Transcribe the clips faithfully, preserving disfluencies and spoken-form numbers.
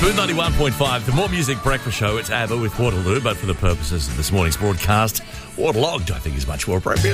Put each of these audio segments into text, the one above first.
Smooth ninety-one point five, the More Music Breakfast Show. It's ABBA with Waterloo, but for the purposes of this morning's broadcast, waterlogged, I think, is much more appropriate.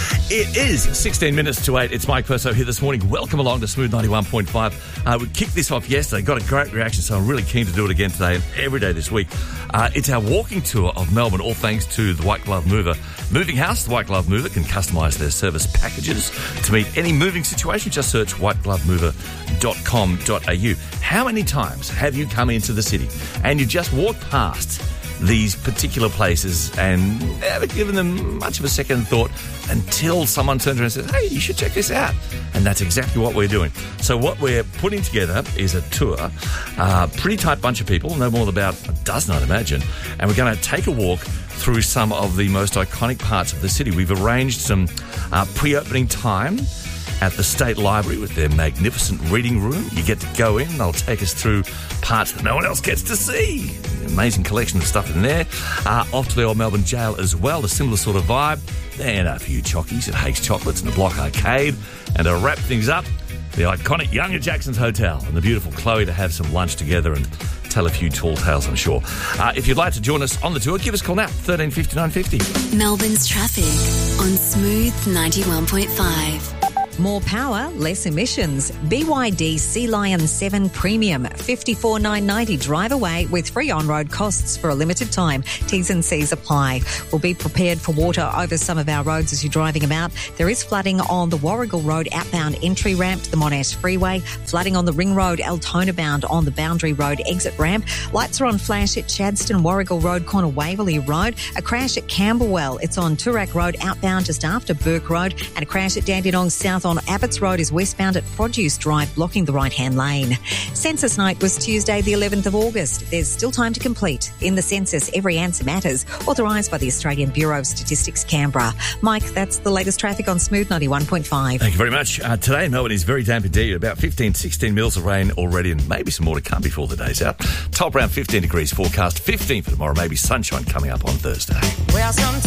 It is sixteen minutes to eight. It's Mike Perso here this morning. Welcome along to Smooth ninety-one point five. Uh, we kicked this off yesterday, got a great reaction, so I'm really keen to do it again today and every day this week. Uh, it's our walking tour of Melbourne, all thanks to the White Glove Mover Moving House. The White Glove Mover can customise their service packages to meet any moving situation. Just search white glove mover dot com dot a u. How many times have you come into the city and you just walked past these particular places and haven't given them much of a second thought until someone turns around and says, hey, you should check this out? And that's exactly what we're doing. So what we're putting together is a tour, uh, pretty tight bunch of people, no more than about a dozen, I'd imagine, and we're going to take a walk through some of the most iconic parts of the city. We've arranged some uh, pre-opening time at the State Library with their magnificent reading room. You get to go in, they'll take us through parts that no one else gets to see. Amazing collection of stuff in there. Uh, off to the Old Melbourne Jail as well, a similar sort of vibe. Then a few chockies at Hakes Chocolates and the Block Arcade. And to wrap things up, the iconic Younger Jackson's Hotel and the beautiful Chloe to have some lunch together and tell a few tall tales, I'm sure. Uh, if you'd like to join us on the tour, give us a call now, thirteen fifty, nine fifty. Melbourne's traffic on Smooth ninety-one point five. More power, less emissions. B Y D Sea Lion seven Premium, fifty-four thousand nine hundred ninety drive away with free on-road costs for a limited time. T's and C's apply. We'll be prepared for water over some of our roads as you're driving about. There is flooding on the Warrigal Road outbound entry ramp to the Monash Freeway, flooding on the Ring Road Altona bound on the Boundary Road exit ramp. Lights are on flash at Chadston Warrigal Road corner Waverley Road. A crash at Camberwell. It's on Toorak Road outbound just after Burke Road, and a crash at Dandenong South on Abbots Road is westbound at Produce Drive, blocking the right-hand lane. Census night was Tuesday the eleventh of August. There's still time to complete. In the census, every answer matters. Authorised by the Australian Bureau of Statistics, Canberra. Mike, that's the latest traffic on Smooth ninety-one point five. Thank you very much. Uh, today, Melbourne is very damp indeed. About fifteen, sixteen mils of rain already, and maybe some more to come before the day's out. Top around fifteen degrees forecast. fifteen for tomorrow, maybe sunshine coming up on Thursday. Well, some